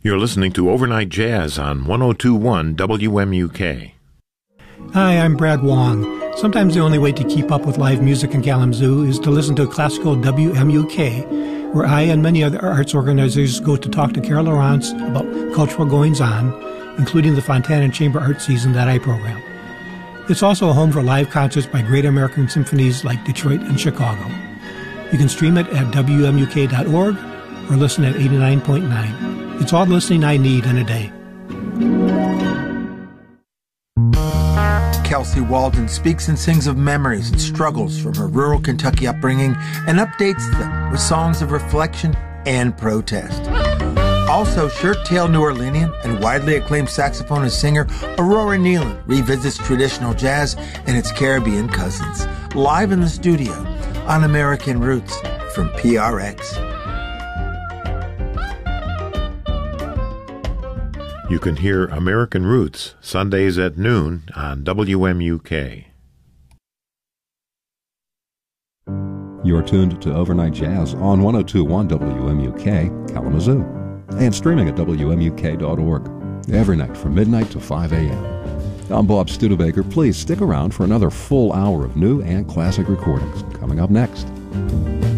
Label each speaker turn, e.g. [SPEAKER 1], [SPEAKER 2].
[SPEAKER 1] You're listening to Overnight Jazz on 102.1 WMUK.
[SPEAKER 2] Hi, I'm Brad Wong. Sometimes the only way to keep up with live music in Kalamazoo is to listen to classical WMUK, where I and many other arts organizers go to talk to Carol Lawrence about cultural goings-on, including the Fontana Chamber Art Season that I program. It's also a home for live concerts by great American symphonies like Detroit and Chicago. You can stream it at WMUK.org or listen at 89.9. It's all the listening I need in a day.
[SPEAKER 3] Kelsey Walden speaks and sings of memories and struggles from her rural Kentucky upbringing and updates them with songs of reflection and protest. Also, shirt-tailed New Orleanian and widely acclaimed saxophonist singer Aurora Nealon revisits traditional jazz and its Caribbean cousins, live in the studio on American Roots from PRX.
[SPEAKER 1] You can hear American Roots Sundays at noon on WMUK.
[SPEAKER 4] You're tuned to Overnight Jazz on 102.1 WMUK, Kalamazoo, and streaming at WMUK.org every night from midnight to 5 a.m. I'm Bob Studebaker. Please stick around for another full hour of new and classic recordings coming up next.